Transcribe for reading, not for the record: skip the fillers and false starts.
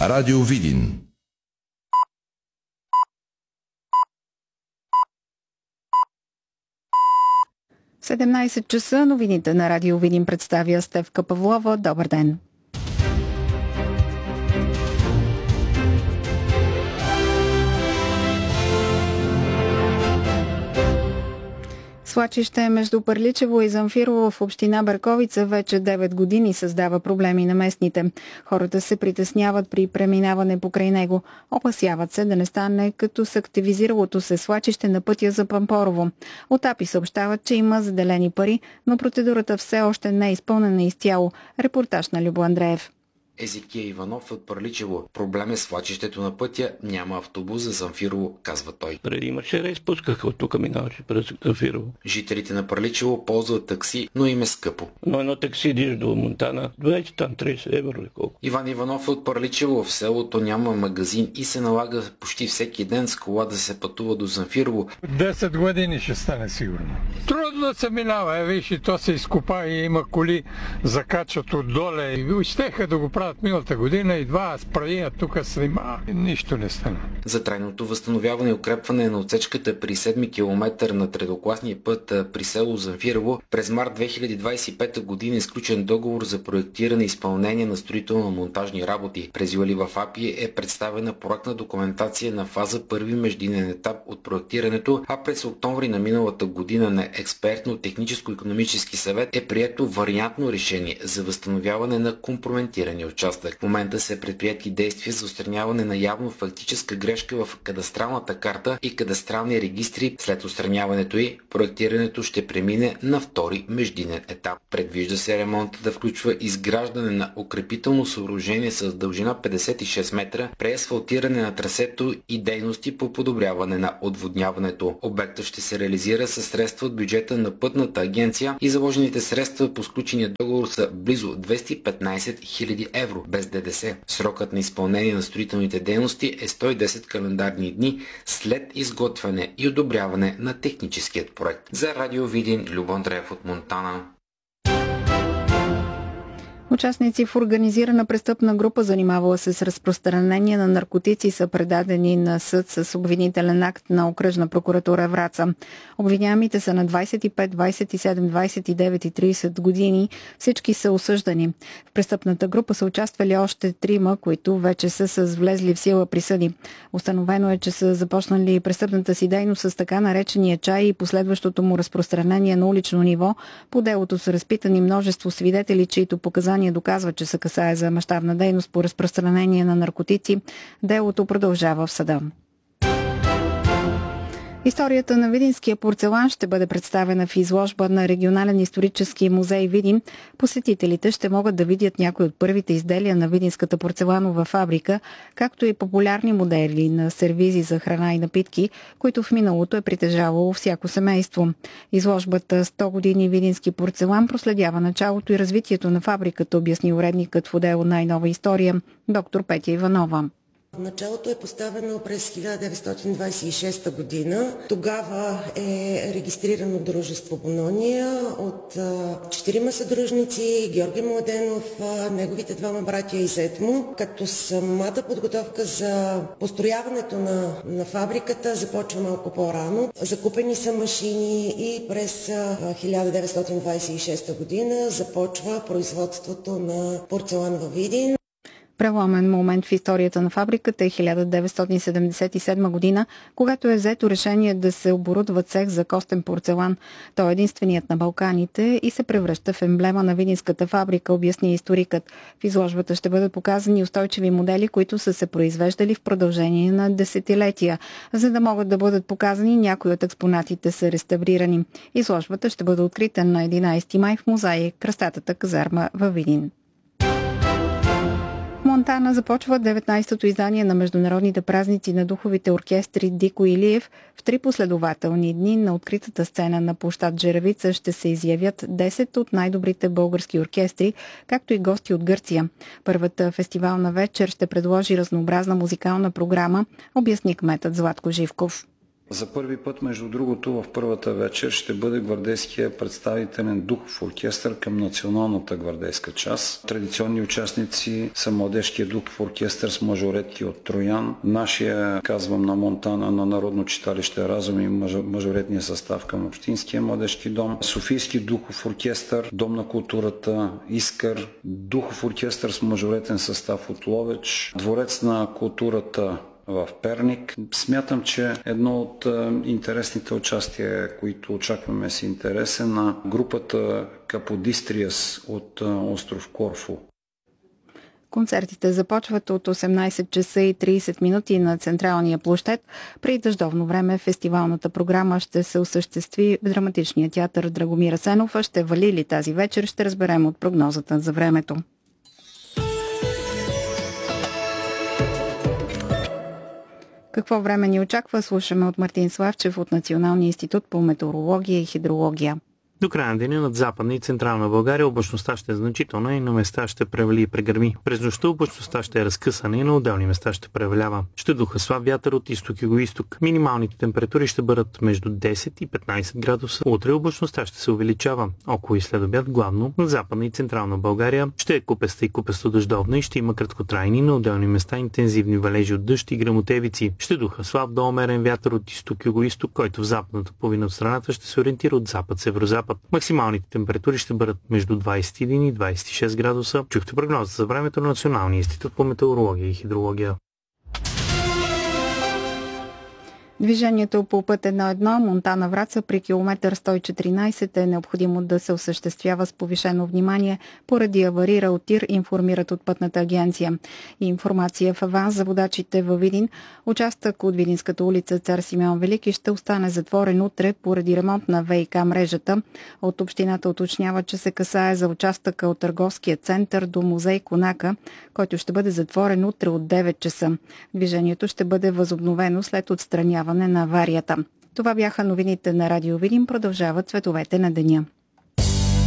Радио Видин. В 17 часа новините на Радио Видин представя Стефка Павлова. Добър ден! Свлачище между Пърличево и Замфирово в община Берковица вече 9 години създава проблеми на местните. Хората се притесняват при преминаване покрай него. Опасяват се да не стане като с активизиралото се свлачище на пътя за Пампорово. От АПИ съобщават, че има заделени пари, но процедурата все още не е изпълнена изцяло. Репортаж на Любо Андреев. Езекия Иванов от Пърличево. Проблем е свлачището на пътя, няма автобус за Замфирово, казва той. Преди имаше рейс, пускаха от тук, минаваше през Замфирово. Жителите на Пърличево ползват такси, но им е скъпо. Но едно такси идиш до Монтана, вече там 30 евро или колко. Иван Иванов от Пърличево. В селото няма магазин и се налага почти всеки ден с кола да се пътува до Замфирово. 10 години ще стане сигурно. Трудно се минава, виж, и то се изкопа и има коли, закачат отдоле и щеха да го правят миналата година и два спрадия тук снима. Нищо не стана. За трайното възстановяване и укрепване на отсечката при 7 км на третокласния път при село Замфирово през март 2025 година е сключен договор за проектиране и изпълнение на строително-монтажни работи. През юли в АПИ е представена проектна документация на фаза първи междинен етап от проектирането, а през октомври на миналата година на експертно-техническо-икономически съвет е прието вариантно решение за възстановяване на компрометирани участък. В момента са предприети действия за отстраняване на явно фактическа грешка в кадастралната карта и кадастрални регистри. След отстраняването й, проектирането ще премине на втори междинен етап. Предвижда се ремонтът да включва изграждане на укрепително съоръжение с дължина 56 метра, преасфалтиране на трасето и дейности по подобряване на отводняването. Обектът ще се реализира със средства от бюджета на Пътната агенция и заложените средства по сключения договор са близо 215 000 евро без ДДС. Срокът на изпълнение на строителните дейности е 110 календарни дни след изготвяне и одобряване на техническият проект. За Радио Видин, Любо Андреев от Монтана. Участници в организирана престъпна група, занимавала се с разпространение на наркотици, са предадени на съд с обвинителен акт на Окръжна прокуратура Враца. Обвиняемите са на 25, 27, 29 и 30 години. Всички са осъждани. В престъпната група са участвали още трима, които вече са с влезли в сила присъди. Установено е, че са започнали престъпната си дейност с така наречения чай и последващото му разпространение на улично ниво. По делото са разпитани множество свидетели, чието показания доказва, че се касае за мащабна дейност по разпространение на наркотици. Делото продължава в съда. Историята на видинския порцелан ще бъде представена в изложба на Регионален исторически музей Видин. Посетителите ще могат да видят някои от първите изделия на видинската порцеланова фабрика, както и популярни модели на сервизи за храна и напитки, които в миналото е притежавало всяко семейство. Изложбата «100 години видински порцелан» проследява началото и развитието на фабриката, обясни уредникът в отдел «Най-нова история» доктор Петя Иванова. Началото е поставено през 1926 година. Тогава е регистрирано дружество Бонония от 4 съдружници, Георги Младенов, неговите двама братя и зет му, като самата подготовка за построяването на фабриката започва малко по-рано. Закупени са машини и през 1926 година започва производството на порцелан във Видин. Преломен момент в историята на фабриката е 1977 година, когато е взето решение да се оборудва цех за костен порцелан. Той е единственият на Балканите и се превръща в емблема на видинската фабрика, обясни историкът. В изложбата ще бъдат показани устойчиви модели, които са се произвеждали в продължение на десетилетия. За да могат да бъдат показани, някои от експонатите са реставрирани. Изложбата ще бъде открита на 11 май в музея Кръстатата казарма във Видин. Монтана започва 19-то издание на международните празници на духовите оркестри Дико Илиев. В 3 последователни дни на откритата сцена на площад Джеравица ще се изявят 10 от най-добрите български оркестри, както и гости от Гърция. Първата фестивална вечер ще предложи разнообразна музикална програма, обясни кметът Златко Живков. За първи път, между другото, в първата вечер ще бъде гвардейския представителен духов оркестър към националната гвардейска част. Традиционни участници са младежкия духов оркестър с мажоретки от Троян, нашия, казвам, на Монтана на Народно читалище Разум и мажоретния състав към Общинския младежки дом, Софийски духов оркестър, Дом на културата, Искър, духов оркестър с мажоретен състав от Ловеч, Дворец на културата в Перник. Смятам, че едно от интересните участия, които очакваме с интерес е на групата Каподистриас от остров Корфу. Концертите започват от 18 часа и 30 минути на Централния площад. При дъждовно време фестивалната програма ще се осъществи в драматичния театър Драгомир Асенов. Ще вали ли тази вечер, ще разберем от прогнозата за времето. Какво време ни очаква, слушаме от Мартин Славчев от Националния институт по метеорология и хидрология. До края на деня над Западна и Централна България облачността ще е значителна и на места ще превали и прегърми. През нощта облачността ще е разкъсана и на отделни места ще превалява. Ще духа слаб вятър от изток и югоизток. Минималните температури ще бъдат между 10 и 15 градуса. Утре облачността ще се увеличава. Около и след обяд главно над Западна и Централна България ще е купеста и купесто дъждовна и ще има краткотрайни на отделни места интензивни валежи от дъжд и гръмотевици. Ще духа слаб до умерен вятър от изток и югоизток, който в западната половина от страната ще се ориентира от запад-северозапад. Максималните температури ще бъдат между 21 и 26 градуса. Чухте прогнозата за времето на Националния институт по метеорология и хидрология. Движението по път 1.1 Монтана-Враца при километър 114 е необходимо да се осъществява с повишено внимание поради аварирал тир, информират от Пътната агенция. И информация в аванс за водачите във Видин. Участък от Видинската улица Цар Симеон Велики ще остане затворен утре поради ремонт на ВиК мрежата. От общината уточнява, че се касае за участъка от търговския център до музей Конака, който ще бъде затворен утре от 9 часа. Движението ще бъде възобновено след отстраняване на аварията. Това бяха новините на Радио Видин. Продължават цветовете на деня.